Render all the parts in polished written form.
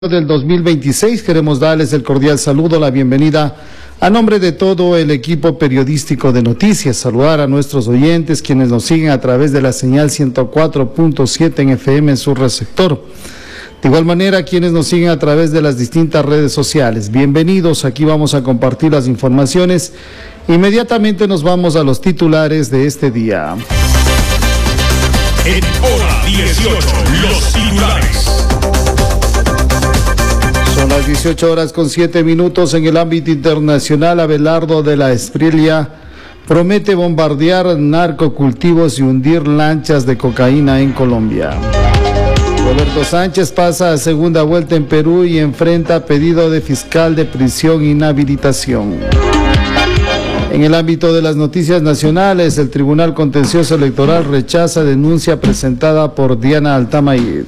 Del 2026 queremos darles el cordial saludo, la bienvenida a nombre de todo el equipo periodístico de Noticias, saludar a nuestros oyentes quienes nos siguen a través de la señal 104.7 en FM en su receptor. De igual manera, quienes nos siguen a través de las distintas redes sociales. Bienvenidos, aquí vamos a compartir las informaciones. Inmediatamente nos vamos a los titulares de este día. En hora 18, los titulares. Son las 18 horas con 7 minutos. En el ámbito internacional, Abelardo de la Espriella promete bombardear narcocultivos y hundir lanchas de cocaína en Colombia. Roberto Sánchez pasa a segunda vuelta en Perú y enfrenta pedido de fiscal de prisión e inhabilitación. En el ámbito de las noticias nacionales, el Tribunal Contencioso Electoral rechaza denuncia presentada por Diana Altamayid.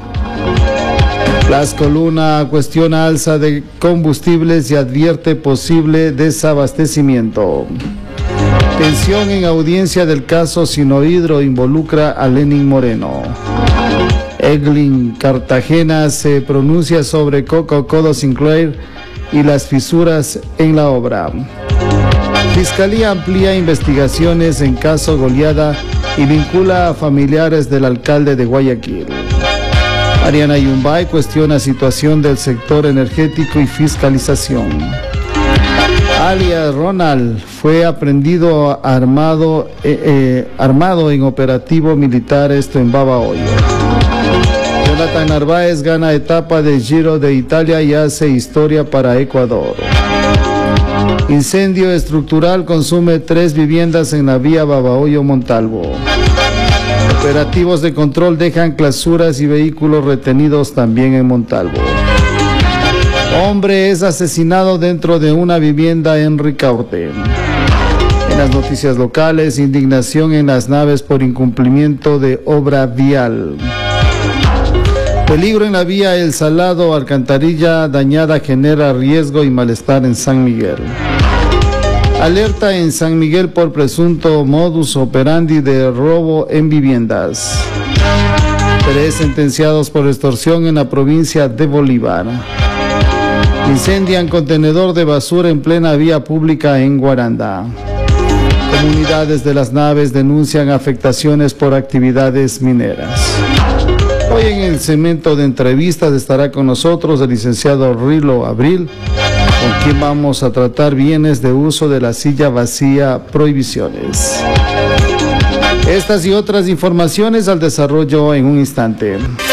Las Coluna cuestiona alza de combustibles y advierte posible desabastecimiento. Tensión en audiencia del caso Sinohidro involucra a Lenin Moreno. Eglin Cartagena se pronuncia sobre Coco Codo Sinclair y las fisuras en la obra. Fiscalía amplía investigaciones en caso Goleada y vincula a familiares del alcalde de Guayaquil. Ariana Yumbay cuestiona situación del sector energético y fiscalización. Alias Ronald fue aprendido armado en operativo militar, esto en Babahoyo. Jonathan Narváez gana etapa de Giro de Italia y hace historia para Ecuador. Incendio estructural consume 3 viviendas en la vía Babahoyo-Montalvo. Operativos de control dejan clausuras y vehículos retenidos también en Montalvo. Hombre es asesinado dentro de una vivienda en Ricaurte. En las noticias locales, indignación en las naves por incumplimiento de obra vial. Peligro en la vía El Salado, alcantarilla dañada genera riesgo y malestar en San Miguel. Alerta en San Miguel por presunto modus operandi de robo en viviendas. 3 sentenciados por extorsión en la provincia de Bolívar. Incendian contenedor de basura en plena vía pública en Guaranda. Comunidades de las naves denuncian afectaciones por actividades mineras. Hoy en el segmento de entrevistas estará con nosotros el licenciado Rilo Abril, con quien vamos a tratar bienes de uso de la silla vacía, prohibiciones. Estas y otras informaciones al desarrollo en un instante.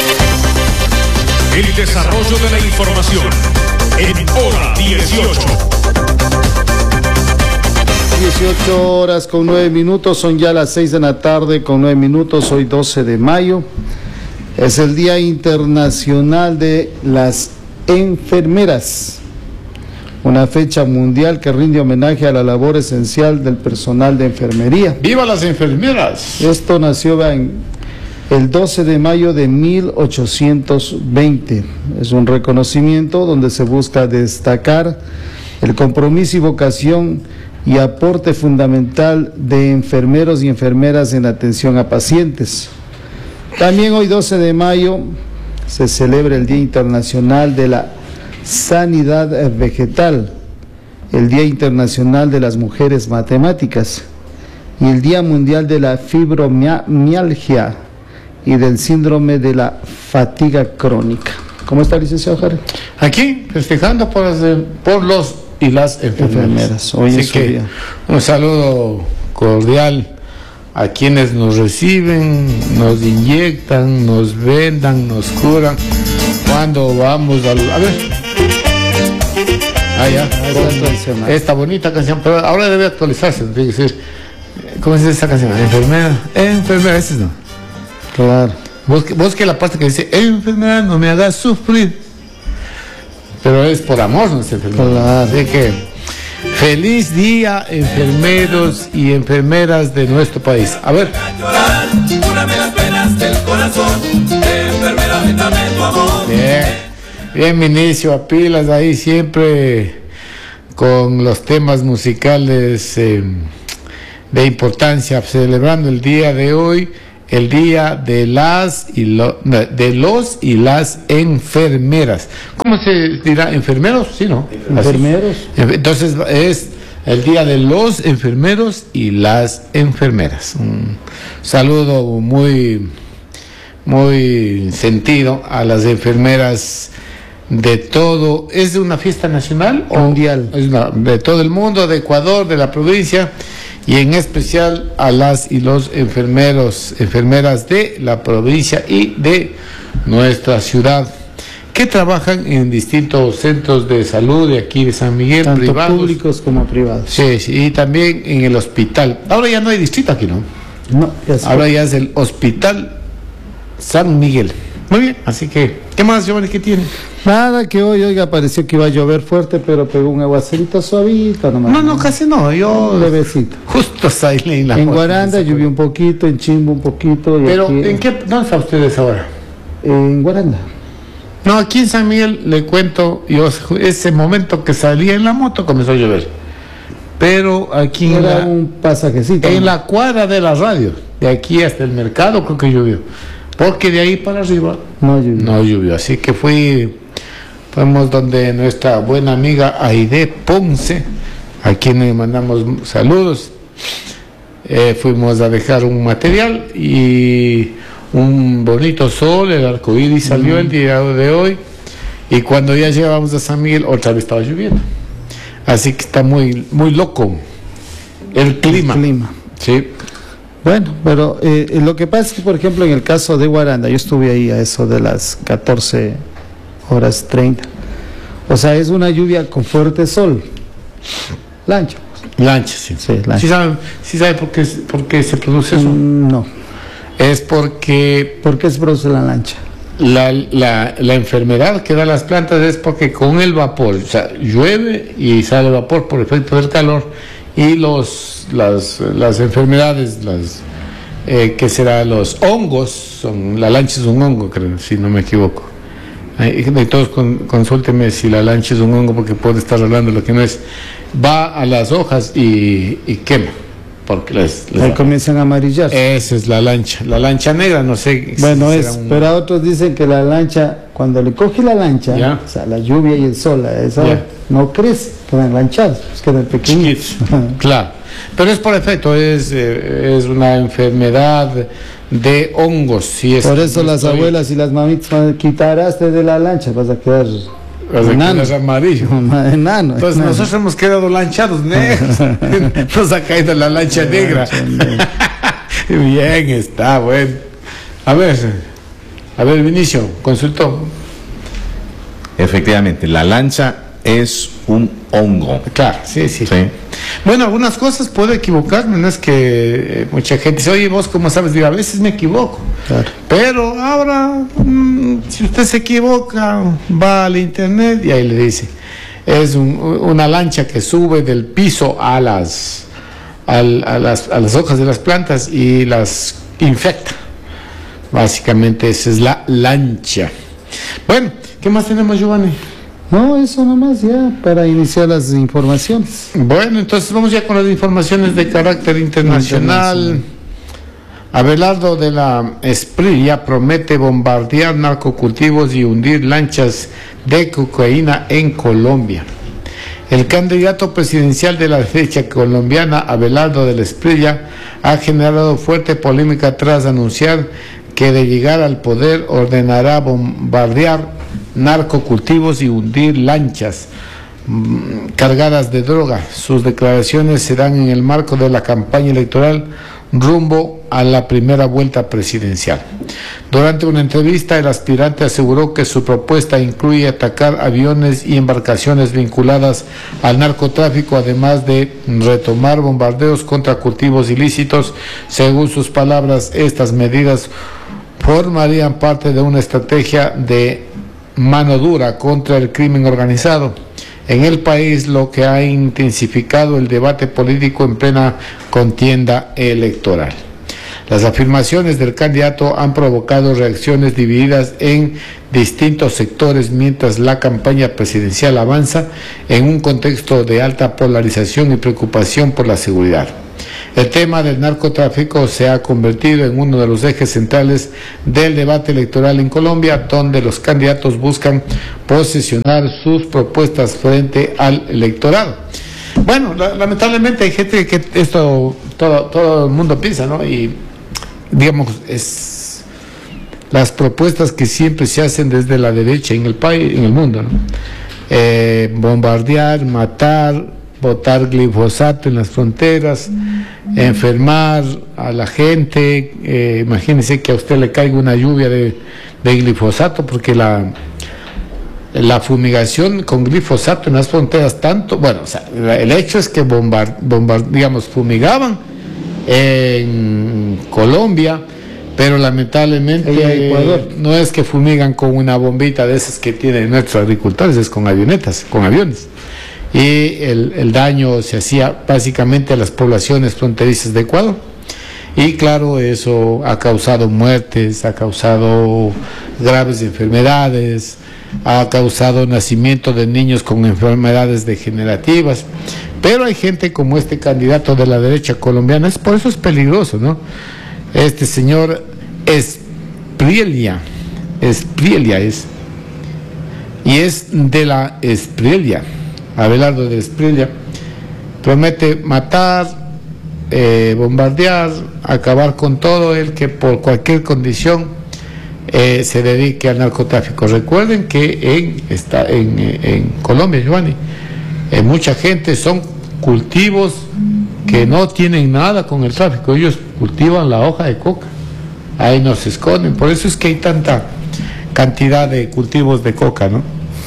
El desarrollo de la información en hora 18. 18 horas con 9 minutos, son ya las 6 de la tarde con 9 minutos, hoy 12 de mayo. Es el Día Internacional de las Enfermeras, una fecha mundial que rinde homenaje a la labor esencial del personal de enfermería. ¡Viva las enfermeras! Esto nació el 12 de mayo de 1820. Es un reconocimiento donde se busca destacar el compromiso y vocación y aporte fundamental de enfermeros y enfermeras en la atención a pacientes. También hoy 12 de mayo se celebra el Día Internacional de la Sanidad Vegetal, el Día Internacional de las Mujeres Matemáticas y el Día Mundial de la Fibromialgia y del Síndrome de la Fatiga Crónica. ¿Cómo está, licenciado Jare? Aquí, festejando por los y las enfermeras. Hoy Así es su que día. Un saludo cordial a quienes nos reciben, nos inyectan, nos vendan, nos curan. Cuando vamos a ver. Ya. Esta bonita canción, pero ahora debe actualizarse. Decir, ¿cómo es esa canción? Enfermera, esa no. Claro. Busque la parte que dice, enfermera, no me hagas sufrir. Pero es por amor, no es enfermera. Claro. Así que, feliz día, enfermeros y enfermeras de nuestro país. A ver. Bien, mi inicio a pilas ahí siempre con los temas musicales de importancia, celebrando el día de hoy, el Día de de los y las enfermeras. ¿Cómo se dirá? ¿Enfermeros? Sí, ¿no? Enfermeros. Así. Entonces es el Día de los enfermeros y las enfermeras. Un saludo muy, muy sentido a las enfermeras de todo. ¿Es de una fiesta nacional? Mundial. De todo el mundo, de Ecuador, de la provincia, y en especial a las y los enfermeras de la provincia y de nuestra ciudad, que trabajan en distintos centros de salud de aquí de San Miguel, tanto privados, públicos como privados. Sí, sí, y también en el hospital. Ahora ya no hay distrito aquí, ¿no? No, ya se Ahora fue. ya es el Hospital San Miguel. Muy bien, así que, ¿qué más, Giovanni, qué tiene? Nada, que hoy, oiga, pareció que iba a llover fuerte, pero pegó un aguacerito suavito nomás. No, casi no, yo Un levecito. justo salí en la En foto. Guaranda llovió un poquito, en Chimbo un poquito. Y Pero, aquí, ¿dónde están ustedes ahora? en Guaranda. No, aquí en San Miguel, le cuento, yo ese momento que salía en la moto comenzó a llover. Pero aquí Era un pasajecito. en ¿no? la cuadra de la radio, de aquí hasta el mercado creo que llovió. Porque de ahí para arriba No llovió. no llovió. Así que fuimos donde nuestra buena amiga Aide Ponce, a quien le mandamos saludos. Fuimos a dejar un material y un bonito sol, el arco iris salió el día de hoy, y cuando ya llegamos a San Miguel otra vez estaba lloviendo. Así que está muy, muy loco el clima. El clima. Sí. Bueno, pero lo que pasa es que, por ejemplo, en el caso de Guaranda, yo estuve ahí a eso de las 14:30. O sea, es una lluvia con fuerte sol. Lancha. Lancha, sí. Sí, lancha. ¿Sí sabe por qué se produce eso? No. Es porque ¿Por qué se produce la lancha? la enfermedad que dan las plantas es porque con el vapor, o sea, llueve y sale vapor por efecto del calor, y las enfermedades, que será los hongos, la lancha es un hongo, creo, si no me equivoco. De todos consúlteme si la lancha es un hongo, porque puede estar hablando lo que no es. Va a las hojas y quema, porque Ahí comienzan a amarillar. esa es la lancha negra, no sé. Bueno, si será pero otros dicen que la lancha, cuando le coge la lancha, Ya. o sea, la lluvia y el sol, esa Ya. no crece, quedan lanchados, pues quedan pequeñitos. chiquito. Claro, pero es por efecto, es una enfermedad de hongos. Si es Por eso las abuelas y las mamitas van a quitaraste de la lancha, vas a quedar enano. amarillo. Enano. Entonces enano. nosotros hemos quedado lanchados negros. Nos ha caído la lancha negra. Bien, está bueno. A ver, Vinicio, consultó. Efectivamente, la lancha es un hongo. Claro, sí. Sí. Bueno, algunas cosas puedo equivocarme, no es que mucha gente dice, oye, vos cómo sabes, digo, a veces me equivoco. Claro. Pero ahora, si usted se equivoca, va al internet y ahí le dice, es una lancha que sube del piso a las hojas de las plantas y las infecta. Básicamente esa es la lancha. Bueno, ¿qué más tenemos, Giovanni? No, eso nomás ya, para iniciar las informaciones. Bueno, entonces vamos ya con las informaciones de carácter internacional. Abelardo de la Esprilla promete bombardear narcocultivos y hundir lanchas de cocaína en Colombia. El candidato presidencial de la derecha colombiana, Abelardo de la Esprilla, ha generado fuerte polémica tras anunciar que de llegar al poder ordenará bombardear narcocultivos y hundir lanchas cargadas de droga. Sus declaraciones se dan en el marco de la campaña electoral rumbo a la primera vuelta presidencial. Durante una entrevista, el aspirante aseguró que su propuesta incluye atacar aviones y embarcaciones vinculadas al narcotráfico, además de retomar bombardeos contra cultivos ilícitos. Según sus palabras, estas medidas formarían parte de una estrategia de mano dura contra el crimen organizado en el país, lo que ha intensificado el debate político en plena contienda electoral. Las afirmaciones del candidato han provocado reacciones divididas en distintos sectores mientras la campaña presidencial avanza en un contexto de alta polarización y preocupación por la seguridad. El tema del narcotráfico se ha convertido en uno de los ejes centrales del debate electoral en Colombia, donde los candidatos buscan posicionar sus propuestas frente al electorado. Bueno, lamentablemente hay gente que esto todo el mundo piensa, ¿no? Y digamos, es las propuestas que siempre se hacen desde la derecha en el país, en el mundo, ¿no? Bombardear, matar, botar glifosato en las fronteras, enfermar a la gente. Imagínense que a usted le caiga una lluvia de glifosato, porque la fumigación con glifosato en las fronteras, el hecho es que fumigaban en Colombia, pero lamentablemente Ecuador no es que fumigan con una bombita de esas que tienen nuestros agricultores, es con avionetas, con aviones. Y el daño se hacía básicamente a las poblaciones fronterizas de Ecuador. Y claro, eso ha causado muertes, ha causado graves enfermedades, ha causado nacimiento de niños con enfermedades degenerativas. Pero hay gente como este candidato de la derecha colombiana, por eso es peligroso, ¿no? Este señor Espriella es, y es de la Espriella, Abelardo de Espriella, promete matar, bombardear, acabar con todo el que por cualquier condición se dedique al narcotráfico. Recuerden que en Colombia, Giovanni, mucha gente son cultivos que no tienen nada con el tráfico, ellos cultivan la hoja de coca, ahí no se esconden, por eso es que hay tanta cantidad de cultivos de coca, ¿no?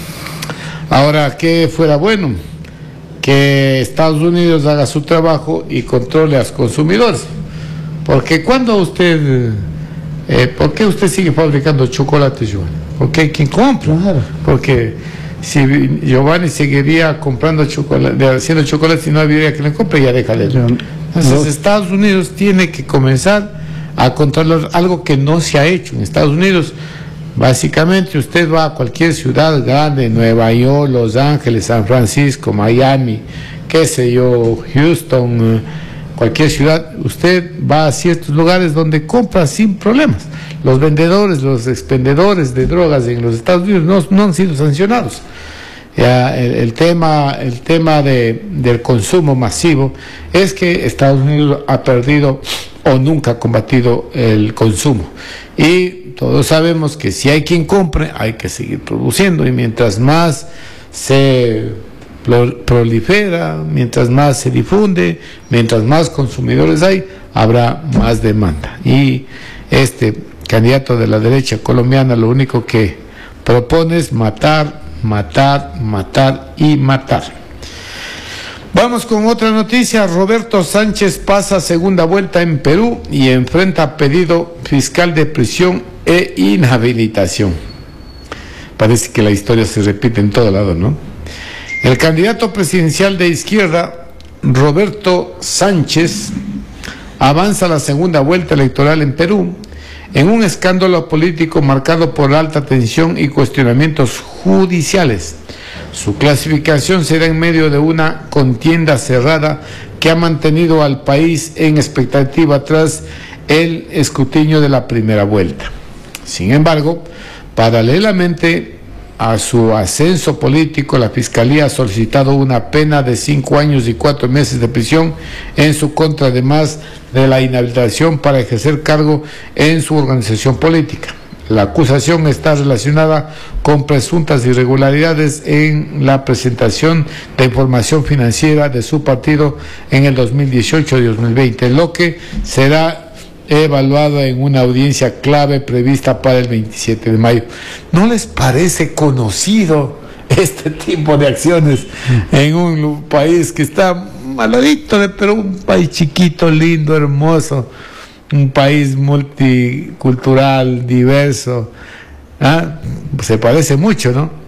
Ahora, ¿qué fuera bueno? Que Estados Unidos haga su trabajo y controle a los consumidores, porque cuando usted, ¿por qué usted sigue fabricando chocolates, Giovanni? Porque hay quien compra, claro. Porque si Giovanni seguiría comprando chocolate, haciendo chocolate, si no habría quien le compre, ya deja de él. Entonces Estados Unidos tiene que comenzar a controlar algo que no se ha hecho en Estados Unidos. Básicamente usted va a cualquier ciudad grande, Nueva York, Los Ángeles, San Francisco, Miami, qué sé yo, Houston, cualquier ciudad, usted va a ciertos lugares donde compra sin problemas. Los vendedores, los expendedores de drogas en los Estados Unidos no han sido sancionados. El tema del consumo masivo es que Estados Unidos ha perdido o nunca ha combatido el consumo. Y todos sabemos que si hay quien compre, hay que seguir produciendo, y mientras más se prolifera, mientras más se difunde, mientras más consumidores hay, habrá más demanda. Y este candidato de la derecha colombiana lo único que propone es matar, matar, matar y matar. Vamos con otra noticia. Roberto Sánchez pasa segunda vuelta en Perú y enfrenta pedido fiscal de prisión e inhabilitación. Parece que la historia se repite en todo lado, ¿no? El candidato presidencial de izquierda, Roberto Sánchez, avanza a la segunda vuelta electoral en Perú en un escándalo político marcado por alta tensión y cuestionamientos judiciales. Su clasificación se da en medio de una contienda cerrada que ha mantenido al país en expectativa tras el escrutinio de la primera vuelta. Sin embargo, paralelamente a su ascenso político, la Fiscalía ha solicitado una pena de 5 años y 4 meses de prisión en su contra, además de la inhabilitación para ejercer cargo en su organización política. La acusación está relacionada con presuntas irregularidades en la presentación de información financiera de su partido en el 2018 y 2020, lo que será evaluado en una audiencia clave prevista para el 27 de mayo. ¿No les parece conocido este tipo de acciones en un país que está maladito, pero un país chiquito, lindo, hermoso? Un país multicultural, diverso, se parece mucho, ¿no?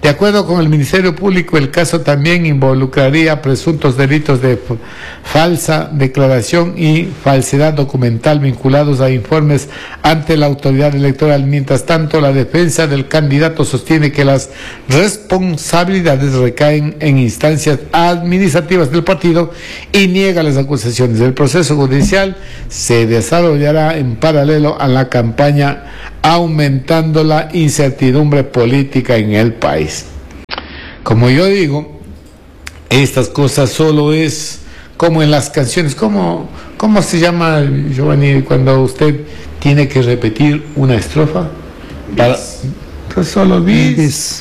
De acuerdo con el Ministerio Público, el caso también involucraría presuntos delitos de falsa declaración y falsedad documental vinculados a informes ante la autoridad electoral. Mientras tanto, la defensa del candidato sostiene que las responsabilidades recaen en instancias administrativas del partido y niega las acusaciones. El proceso judicial se desarrollará en paralelo a la campaña, aumentando la incertidumbre política en el país. Como yo digo, estas cosas solo es como en las canciones. ¿Cómo se llama, Giovanni, cuando usted tiene que repetir una estrofa? Pues solo bis.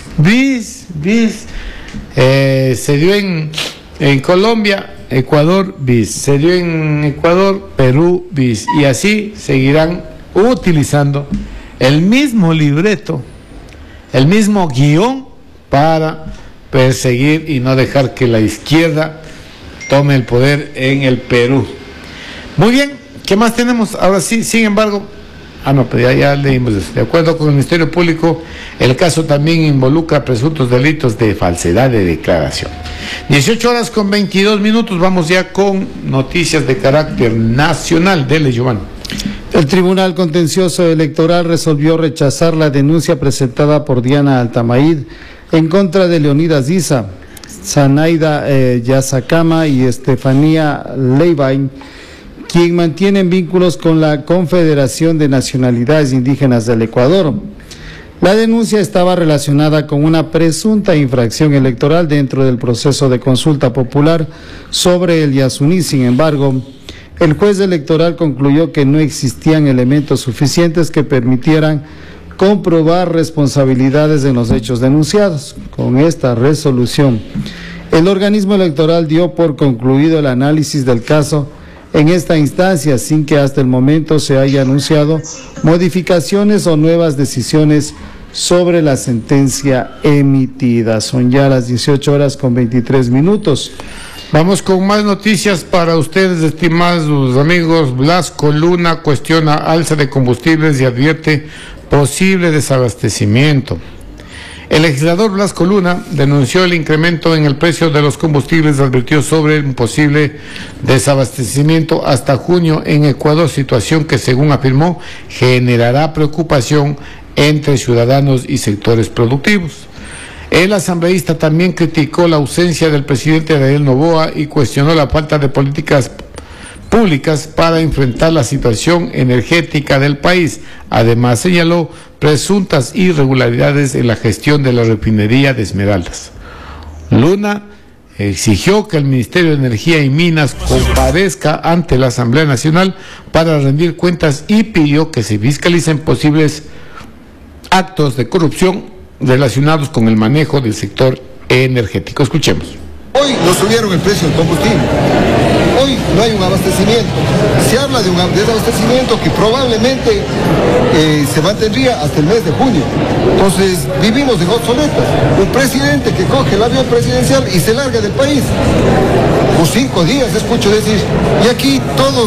Se dio en Colombia, Ecuador, bis. Se dio en Ecuador, Perú, bis. Y así seguirán utilizando el mismo libreto, el mismo guión para perseguir y no dejar que la izquierda tome el poder en el Perú. Muy bien, ¿qué más tenemos? Ahora sí, sin embargo, pero ya leímos eso. De acuerdo con el Ministerio Público, el caso también involucra presuntos delitos de falsedad de declaración. 18:22, vamos ya con noticias de carácter nacional. Dele, Giovanni. El Tribunal Contencioso Electoral resolvió rechazar la denuncia presentada por Diana Altamaid en contra de Leonidas Issa, Zanaida Yazacama y Estefanía Leivain, quien mantienen vínculos con la Confederación de Nacionalidades Indígenas del Ecuador. La denuncia estaba relacionada con una presunta infracción electoral dentro del proceso de consulta popular sobre el Yasuní. Sin embargo, el juez electoral concluyó que no existían elementos suficientes que permitieran comprobar responsabilidades en los hechos denunciados. Con esta resolución, el organismo electoral dio por concluido el análisis del caso en esta instancia, sin que hasta el momento se haya anunciado modificaciones o nuevas decisiones sobre la sentencia emitida. Son ya las 18:23. Vamos con más noticias para ustedes, estimados amigos. Blasco Luna cuestiona alza de combustibles y advierte posible desabastecimiento. El legislador Blasco Luna denunció el incremento en el precio de los combustibles, advirtió sobre un posible desabastecimiento hasta junio en Ecuador, situación que, según afirmó, generará preocupación entre ciudadanos y sectores productivos. El asambleísta también criticó la ausencia del presidente Daniel Noboa y cuestionó la falta de políticas públicas para enfrentar la situación energética del país. Además, señaló presuntas irregularidades en la gestión de la refinería de Esmeraldas. Luna exigió que el Ministerio de Energía y Minas comparezca ante la Asamblea Nacional para rendir cuentas y pidió que se fiscalicen posibles actos de corrupción relacionados con el manejo del sector energético. Escuchemos. Hoy nos subieron el precio del combustible. Hoy no hay un abastecimiento. Se habla de un desabastecimiento que probablemente se mantendría hasta el mes de junio. Entonces vivimos en obsoletas. Un presidente que coge el avión presidencial y se larga del país. Por 5 días escucho decir, y aquí todos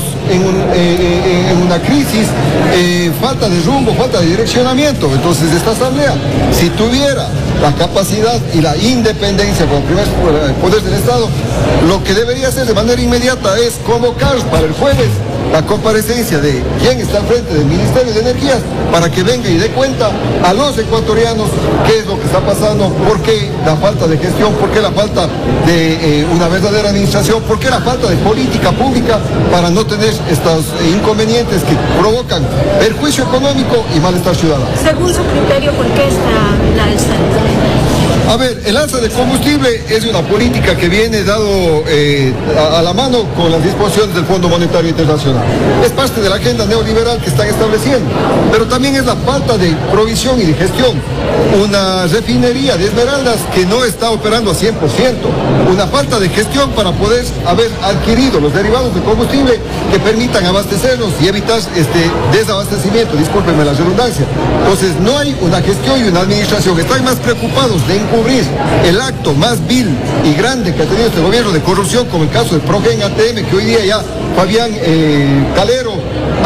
en una crisis, falta de rumbo, falta de direccionamiento. Entonces esta asamblea, si tuviera la capacidad y la independencia como primer poder del Estado, lo que debería hacer de manera inmediata es convocar para el jueves la comparecencia de quien está al frente del Ministerio de Energías para que venga y dé cuenta a los ecuatorianos qué es lo que está pasando, por qué la falta de gestión, por qué la falta de una verdadera administración, por qué la falta de política pública para no tener estos inconvenientes que provocan perjuicio económico y malestar ciudadano. Según su criterio, ¿por qué está la alza? A ver, el alza de combustible es una política que viene dado a la mano con las disposiciones del Fondo Monetario Internacional. Es parte de la agenda neoliberal que están estableciendo, pero también es la falta de provisión y de gestión. Una refinería de Esmeraldas que no está operando a 100%, una falta de gestión para poder haber adquirido los derivados de combustible que permitan abastecernos y evitar este desabastecimiento, discúlpenme la redundancia. Entonces no hay una gestión y una administración, están más preocupados de encubrir el acto más vil y grande que ha tenido este gobierno de corrupción, como el caso del Progen ATM, que hoy día ya Fabián Calero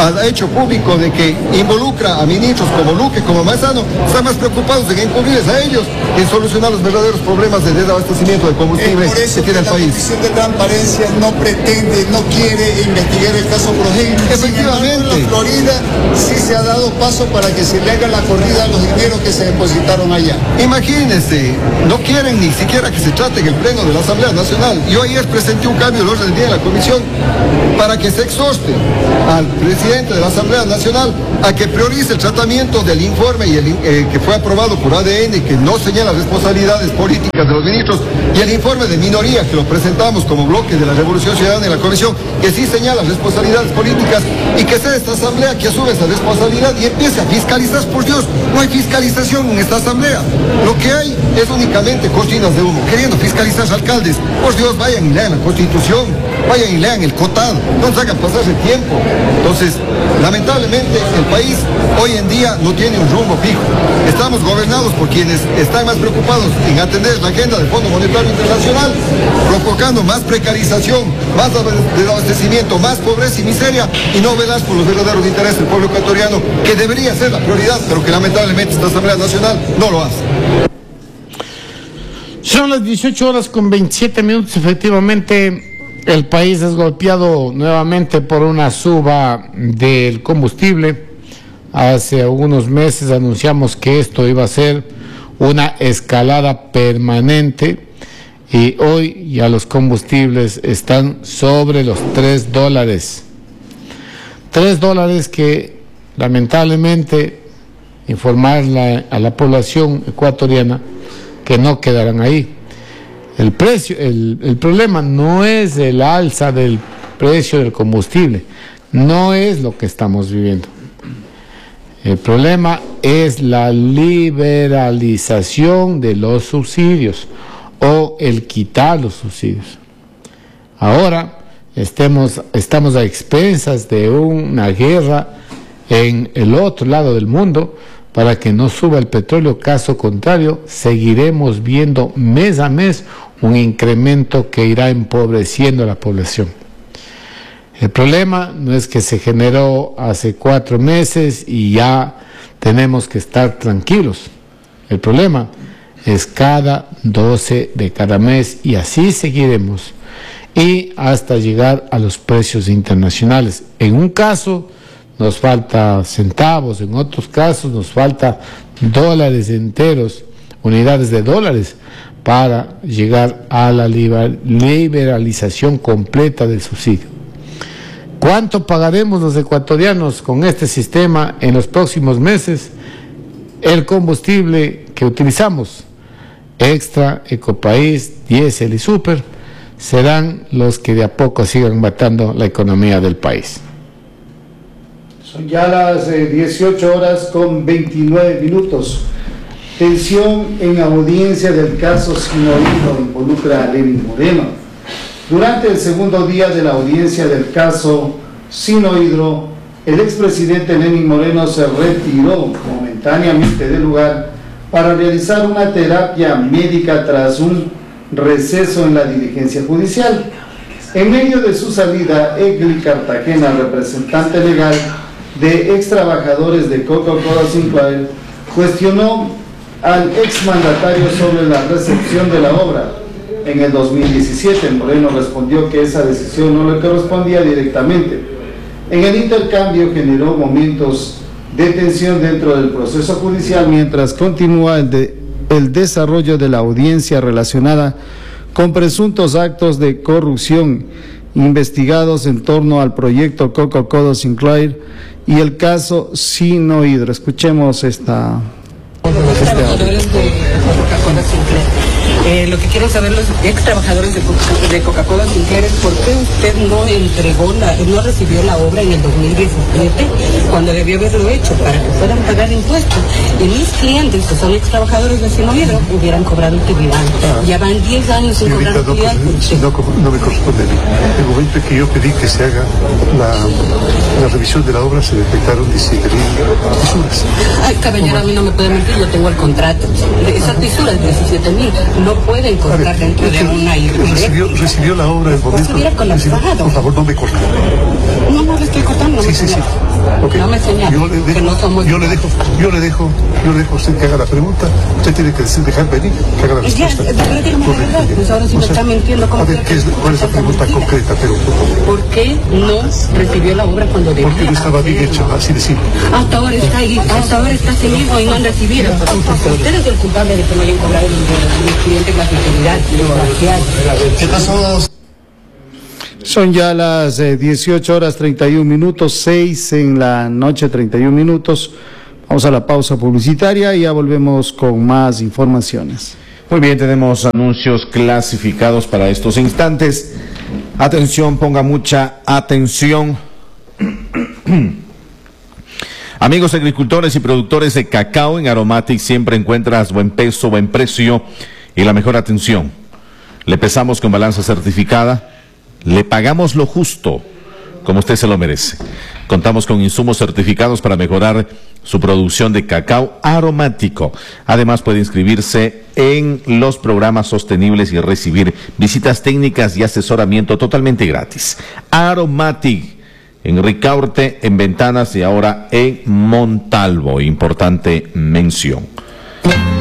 ha hecho público de que involucra a ministros como Luque, como Maizano, están más preocupados en encubrirles a ellos que en solucionar los verdaderos problemas de desabastecimiento de combustible que tiene el país. La Comisión de Transparencia no pretende, no quiere investigar el caso Progen. Efectivamente. En Florida sí se ha dado paso para que se le haga la corrida a los dineros que se depositaron allá. Imagínense, no quieren ni siquiera que se trate en el Pleno de la Asamblea Nacional. Yo ayer presenté un cambio del orden del día en la comisión para que se exhorte al presidente de la Asamblea Nacional a que priorice el tratamiento del informe que fue aprobado por ADN y que no señala responsabilidades políticas de los ministros, y el informe de minoría que lo presentamos como bloque de la Revolución Ciudadana en la comisión, que sí señala responsabilidades políticas, y que sea esta asamblea que asume esa responsabilidad y empiece a fiscalizar. Por Dios, no hay fiscalización en esta asamblea. Lo que hay es únicamente cortinas de humo, queriendo fiscalizar a alcaldes. Por Dios, vayan y lean la Constitución, vayan y lean el COTAD, no nos hagan pasar el tiempo. Entonces, lamentablemente, el país hoy en día no tiene un rumbo fijo. Estamos gobernados por quienes están más preocupados en atender la agenda del Fondo Monetario Internacional, provocando más precarización, más desabastecimiento, más pobreza y miseria, y no velar por los verdaderos intereses del pueblo ecuatoriano, que debería ser la prioridad, pero que lamentablemente esta Asamblea Nacional no lo hace. Son las 18:27. Efectivamente, el país es golpeado nuevamente por una suba del combustible. Hace algunos meses anunciamos que esto iba a ser una escalada permanente, y hoy ya los combustibles están sobre los $3. $3 que lamentablemente informar a la población ecuatoriana que no quedarán ahí. El precio, el problema no es el alza del precio del combustible, no es lo que estamos viviendo. El problema es la liberalización de los subsidios o el quitar los subsidios. Ahora estamos a expensas de una guerra en el otro lado del mundo para que no suba el petróleo. Caso contrario, seguiremos viendo mes a mes un incremento que irá empobreciendo a la población. El problema no es que se generó hace 4 meses y ya tenemos que estar tranquilos. El problema es cada 12 de cada mes, y así seguiremos, y hasta llegar a los precios internacionales. En un caso nos falta centavos, en otros casos nos falta dólares enteros, unidades de dólares, para llegar a la liberalización completa del subsidio. ¿Cuánto pagaremos los ecuatorianos con este sistema en los próximos meses? El combustible que utilizamos, Extra, Ecopaís, Diesel y Super, serán los que de a poco sigan matando la economía del país. Son ya las 18:29. Tensión en audiencia del caso Sinohydro involucra a Lenin Moreno. Durante el segundo día de la audiencia del caso Sinohydro, el expresidente Lenin Moreno se retiró momentáneamente del lugar para realizar una terapia médica tras un receso en la diligencia judicial. En medio de su salida, Egli Cartagena, representante legal de ex trabajadores de Coca-Cola Sinclair, cuestionó al exmandatario sobre la recepción de la obra. En el 2017, Moreno respondió que esa decisión no le correspondía directamente. En el intercambio generó momentos de tensión dentro del proceso judicial mientras continúa el desarrollo de la audiencia relacionada con presuntos actos de corrupción investigados en torno al proyecto Coca-Cola Sinclair y el caso Sinohydro. Escuchemos lo que quiero saber los ex trabajadores de Coca-Cola Sinclair es por qué usted no recibió la obra en el 2017 cuando debió haberlo hecho para que puedan pagar impuestos. Y mis clientes, que son ex trabajadores de Sinohydro, hubieran cobrado utilidad. Ya van 10 años sin cobrar utilidad. No me corresponde a mí. En el momento en que yo pedí que se haga la revisión de la obra, se detectaron 17.000 fisuras. Ay, caballero, a mí no me puede mentir, yo tengo el contrato. De esas fisuras, 17.000, no pueden cortar dentro de una hidroeléctrica. Recibió la obra del momento. Estuviera colapsado. Por favor, no me corte. No le estoy cortando. Sí. Okay. No me señale. Que no somos. Yo le dejo a usted que haga la pregunta. Usted tiene que dejar venir, que haga la respuesta. Pero dígame la verdad, pues ahora sí me está mintiendo. A ver, ¿cuál es la pregunta concreta? Pero, ¿por qué no recibió la obra cuando debía? Porque no estaba bien hecha, así de simple. Hasta ahora está ahí, hasta ahora está así mismo y no han recibido. Usted es el culpable de que no hayan cobrado los clientes la utilidad. ¿Qué pasó? Son ya las 18 horas 31 minutos, 6 en la noche, 31 minutos. Vamos a la pausa publicitaria y ya volvemos con más informaciones. Muy bien, tenemos anuncios clasificados para estos instantes. Atención, ponga mucha atención. Amigos agricultores y productores de cacao, en Aromatic siempre encuentras buen peso, buen precio y la mejor atención. Le pesamos con balanza certificada, le pagamos lo justo, como usted se lo merece. Contamos con insumos certificados para mejorar su producción de cacao aromático. Además puede inscribirse en los programas sostenibles y recibir visitas técnicas y asesoramiento totalmente gratis. Aromatic, en Ricaurte, en Ventanas y ahora en Montalvo. Importante mención.